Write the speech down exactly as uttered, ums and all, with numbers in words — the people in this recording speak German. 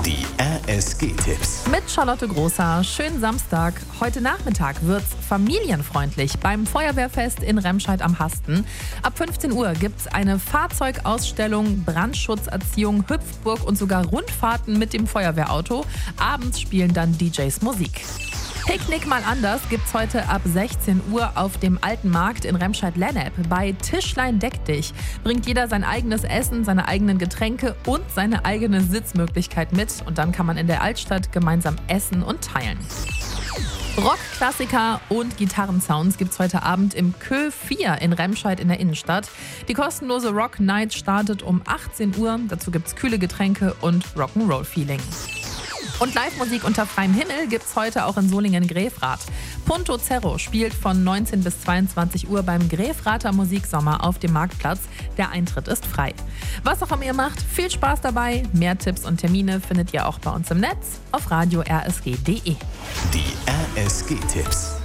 Die R S G-Tipps. Mit Charlotte Großer. Schönen Samstag. Heute Nachmittag wird's familienfreundlich beim Feuerwehrfest in Remscheid am Hasten. Ab fünfzehn Uhr gibt's eine Fahrzeugausstellung, Brandschutzerziehung, Hüpfburg und sogar Rundfahrten mit dem Feuerwehrauto. Abends spielen dann D Js Musik. Picknick mal anders gibt's heute ab sechzehn Uhr auf dem Alten Markt in Remscheid-Lennep. Bei Tischlein deck dich bringt jeder sein eigenes Essen, seine eigenen Getränke und seine eigene Sitzmöglichkeit mit. Und dann kann man in der Altstadt gemeinsam essen und teilen. Rockklassiker und Gitarrensounds gibt's heute Abend im Kö vier in Remscheid in der Innenstadt. Die kostenlose Rock Night startet um achtzehn Uhr. Dazu gibt's kühle Getränke und Rock'n'Roll-Feeling. Und Live-Musik unter freiem Himmel gibt's heute auch in Solingen-Grefrath. Punto Cerro spielt von neunzehn bis zweiundzwanzig Uhr beim Grefrather Musiksommer auf dem Marktplatz. Der Eintritt ist frei. Was auch immer ihr macht, viel Spaß dabei. Mehr Tipps und Termine findet ihr auch bei uns im Netz auf radio r s g punkt d e. Die R S G-Tipps.